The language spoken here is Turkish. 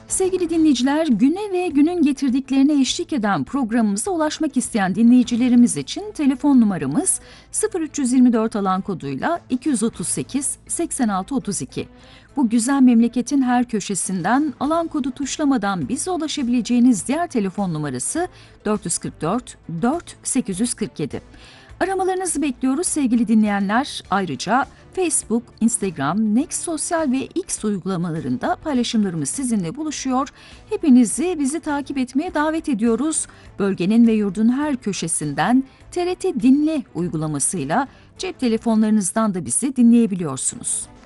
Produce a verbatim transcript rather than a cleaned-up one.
Sevgili dinleyiciler, güne ve günün getirdiklerine eşlik eden programımıza ulaşmak isteyen dinleyicilerimiz için telefon numaramız sıfır üç yüz yirmi dört alan koduyla iki yüz otuz sekiz seksen altı otuz iki. Bu güzel memleketin her köşesinden alan kodu tuşlamadan bize ulaşabileceğiniz diğer telefon numarası dört yüz kırk dört dört sekiz yüz kırk yedi. Aramalarınızı bekliyoruz sevgili dinleyenler. Ayrıca Facebook, Instagram, Next Sosyal ve X uygulamalarında paylaşımlarımız sizinle buluşuyor. Hepinizi bizi takip etmeye davet ediyoruz. Bölgenin ve yurdun her köşesinden T R T Dinle uygulamasıyla cep telefonlarınızdan da bizi dinleyebiliyorsunuz.